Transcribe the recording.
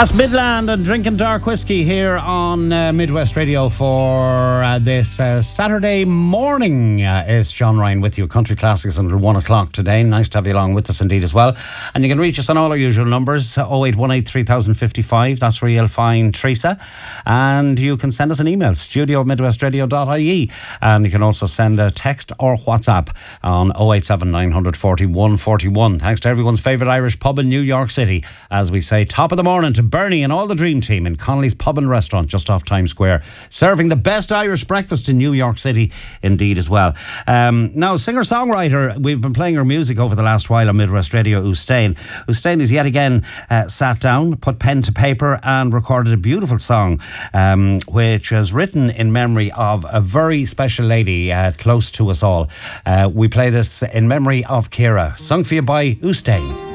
That's Midland and drinking dark whiskey here on Midwest Radio for this Saturday morning. It's John Ryan with you, Country Classics until 1 o'clock today. Nice to have you along with us indeed as well. And you can reach us on all our usual numbers, 0818 3055. That's where you'll find Teresa. And you can send us an email, studio@midwestradio.ie. And you can also send a text or WhatsApp on 087 940 141. Thanks to everyone's favourite Irish pub in New York City. As we say, top of the morning to Bernie and all the dream team in Connolly's Pub and Restaurant just off Times Square, serving the best Irish breakfast in New York City indeed as well. Now, singer-songwriter, we've been playing her music over the last while on Midwest Radio, Ustein. Ustein has yet again sat down, put pen to paper and recorded a beautiful song which is written in memory of a very special lady close to us all. We play this in memory of Ciara, sung for you by Ustein.